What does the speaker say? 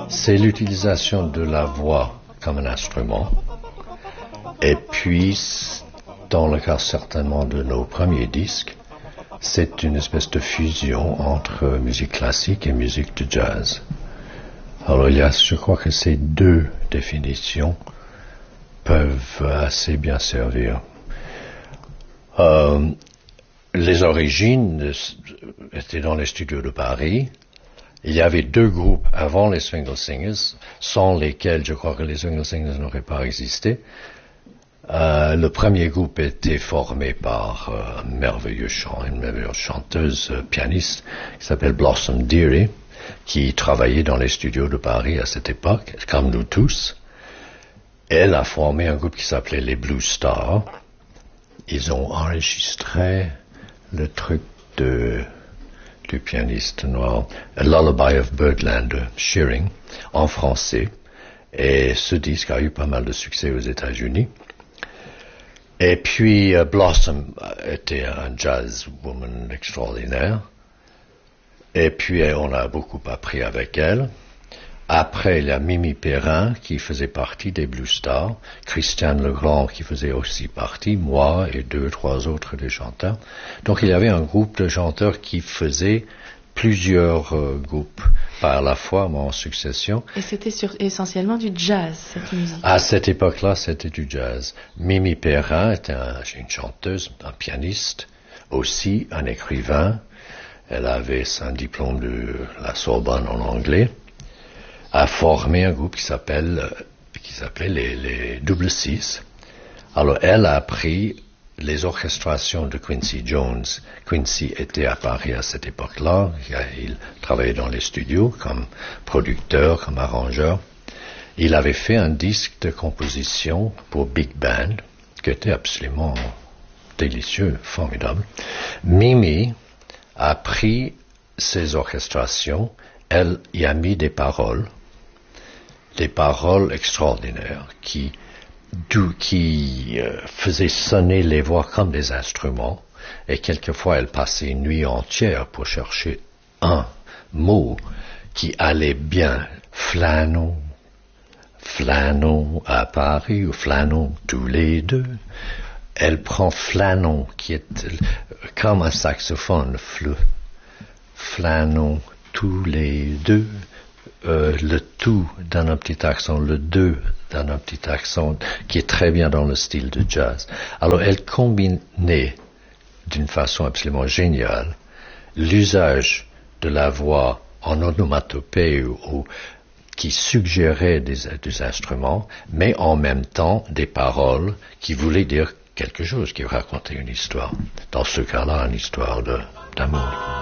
c'est l'utilisation de la voix comme un instrument. Et puis, dans le cas certainement de nos premiers disques, c'est une espèce de fusion entre musique classique et musique de jazz. Alors je crois que ces deux définitions peuvent assez bien servir. Les origines étaient dans les studios de Paris. Il y avait deux groupes avant les Swingle Singers, sans lesquels je crois que les Swingle Singers n'auraient pas existé. Le premier groupe était formé par une merveilleuse chanteuse, pianiste, qui s'appelle Blossom Dearie, qui travaillait dans les studios de Paris à cette époque, comme nous tous. Elle a formé un groupe qui s'appelait les Blue Stars. Ils ont enregistré le truc du pianiste noir, A Lullaby of Birdland de Shearing, en français. Et ce disque a eu pas mal de succès aux États-Unis. Et puis Blossom était un jazz woman extraordinaire. Et puis on a beaucoup appris avec elle. Après, il y a Mimi Perrin qui faisait partie des Blue Stars, Christiane Legrand qui faisait aussi partie, moi et 2, 3 autres des chanteurs. Donc il y avait un groupe de chanteurs qui faisaient plusieurs groupes par la fois, mais en succession. Et c'était essentiellement du jazz, cette musique. À cette époque-là, c'était du jazz. Mimi Perrin était une chanteuse, un pianiste, aussi un écrivain. Elle avait un diplôme de la Sorbonne en anglais. A formé un groupe qui s'appelait les Double Six. Alors, elle a appris les orchestrations de Quincy Jones. Quincy était à Paris à cette époque-là. Il travaillait dans les studios comme producteur, comme arrangeur. Il avait fait un disque de composition pour Big Band, qui était absolument délicieux, formidable. Mimi a pris ces orchestrations, elle y a mis des paroles extraordinaires qui faisaient sonner les voix comme des instruments, et quelquefois elle passait une nuit entière pour chercher un mot qui allait bien. Flânons à Paris, ou flânons tous les deux. Elle prend flânons, qui est comme un saxophone, flânons tous les deux. Le tout dans un petit accent, le deux dans un petit accent, qui est très bien dans le style de jazz. Alors elle combinait d'une façon absolument géniale l'usage de la voix en onomatopée ou qui suggérait des instruments, mais en même temps des paroles qui voulaient dire quelque chose, qui racontaient une histoire. Dans ce cas-là, une histoire d'amour.